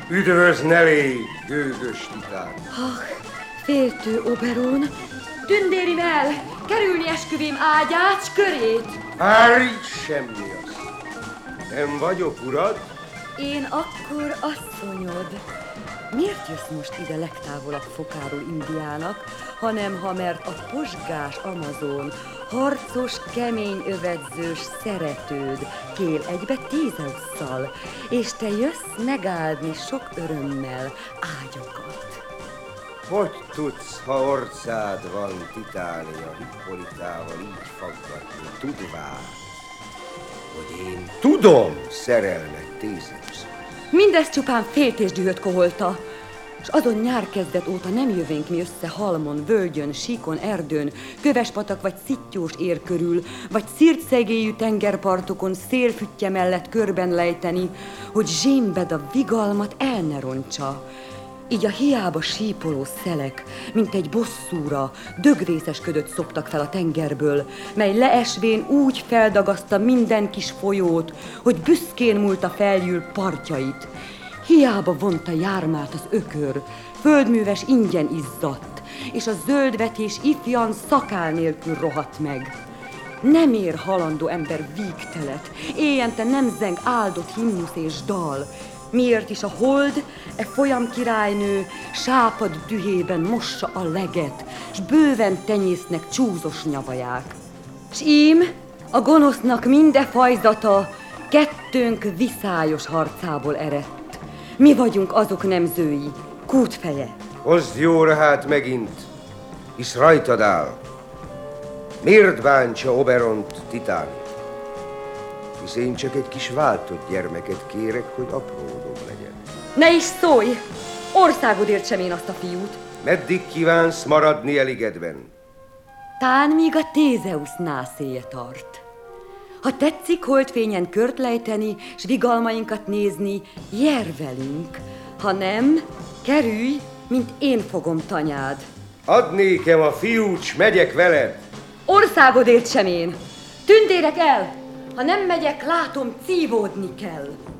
Üdvöz Nelly, gőgös titán! Féltő Oberon, tündérim el, kerülni esküvém ágyát, s körét. Várj, semmi az. Nem vagyok urad? Én akkor asszonyod. Miért jössz most ide legtávolabb fokáról Indiának, hanem ha mert a posgás Amazon, harcos, kemény övedzős szeretőd kél egybe Tézeusszal, és te jössz megáldni sok örömmel ágyakat. Hogy tudsz, ha orcád van Titánia Hippolitával így faggatni, tudván, hogy én tudom szerelmet Tézeusz? Mindez csupán féltésdühöt koholta, s azon nyár kezdet óta nem jövénk mi össze halmon, völgyön, síkon, erdőn, kövespatak vagy szittyós ér körül, vagy szirtszegélyű tengerpartokon szélfüttye mellett körben lejteni, hogy zsémbed a vigalmat el ne roncsa. Így a hiába sípoló szelek, mint egy bosszúra, dögvészesködött szoptak fel a tengerből, mely leesvén úgy feldagaszta minden kis folyót, hogy büszkén múlta feljül partjait. Hiába vonta jármát az ökör, földműves ingyen izzadt, és a zöldvetés ifjan szakál nélkül rohadt meg. Nem ér halandó ember vígtelet, éjjente nem zeng áldott himnusz és dal. Miért is a hold, folyam királynő sápad dühében mossa a leget, s bőven tenyésznek csúzos nyavaják. S ím, a gonosznak minde fajzata kettőnk viszályos harcából eredt. Mi vagyunk azok nemzői, kútfeje. Hozd jóra hát megint, hisz rajtad áll. Miért bántsa Oberont Titánia? Hisz én csak egy kis váltott gyermeket kérek, hogy apródom legyen. Ne is szólj! Országodért sem én azt a fiút. Meddig kívánsz maradni eligedben? Tán míg a Tézeusz nászéje tart. Ha tetszik holdfényen kört lejteni, s vigalmainkat nézni, jár velünk. Ha nem, kerülj, mint én fogom tanyád. Add nékem a fiút, s megyek veled! Országodért sem én! Tündérek el! Ha nem megyek, látom, cívódni kell.